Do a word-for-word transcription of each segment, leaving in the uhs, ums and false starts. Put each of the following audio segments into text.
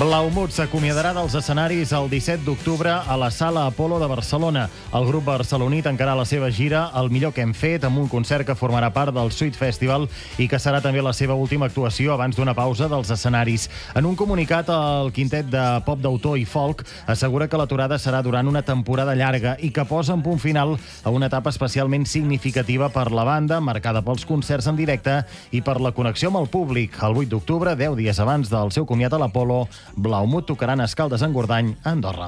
Blaumut s'acomiadarà dels escenaris el disset d'octubre a la Sala Apolo de Barcelona. El grup barceloní tancarà la seva gira El millor que hem fet amb un concert que formarà part del Sweet Festival i que serà també la seva última actuació abans d'una pausa dels escenaris. En un comunicat, el quintet de pop d'autor i folk assegura que l'aturada serà durant una temporada llarga i que posa en punt final a una etapa especialment significativa per la banda, marcada pels concerts en directe i per la connexió amb el públic. El vuit d'octubre, deu dies abans del seu comiat a l'Apolo, Blaumut tocaran a Escaldes-Engordany, a Andorra.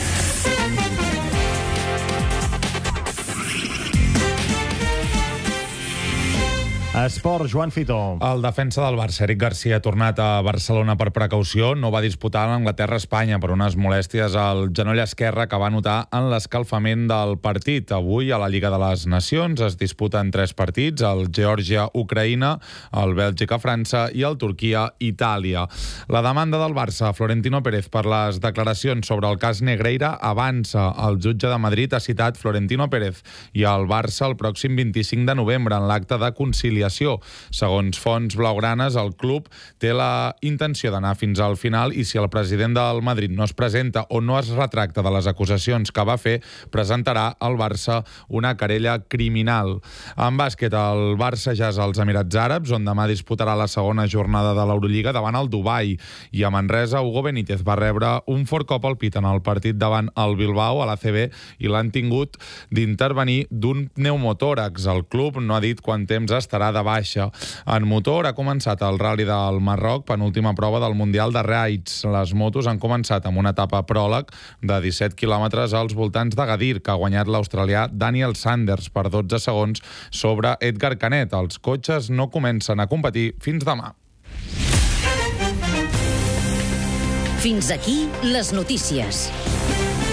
Esport, Joan Fitó. El defensa del Barça, Eric Garcia, ha tornat a Barcelona per precaució. No va disputar l'Anglaterra-Espanya per unes molèsties al genoll esquerre que va notar en l'escalfament del partit. Avui, a la Lliga de les Nacions, es disputen tres partits: el Geòrgia-Ucraïna, el Bèlgica-França i el Turquia-Itàlia. La demanda del Barça a Florentino Pérez per les declaracions sobre el cas Negreira avança. El jutge de Madrid ha citat Florentino Pérez i el Barça el pròxim vint-i-cinc de novembre en l'acte de conciliació. Segons fonts blaugranes, el club té la intenció d'anar fins al final i si el president del Madrid no es presenta o no es retracta de les acusacions que va fer, presentarà al Barça una querella criminal. En bàsquet, el Barça ja és als Emirats Àrabs, on demà disputarà la segona jornada de l'Eurolliga davant el Dubai. I a Manresa, Hugo Benítez va rebre un fort cop al pit en el partit davant el Bilbao a l'A C B i l'han tingut d'intervenir d'un pneumotòrax. El club no ha dit quant temps estarà de baixa. En motor ha començat el Rally del Marroc, penúltima prova del Mundial de Raids. Les motos han començat amb una etapa pròleg de disset quilòmetres als voltants d'Agadir, que ha guanyat l'australià Daniel Sanders per dotze segons sobre Edgar Canet. Els cotxes no comencen a competir fins demà. Fins aquí les notícies.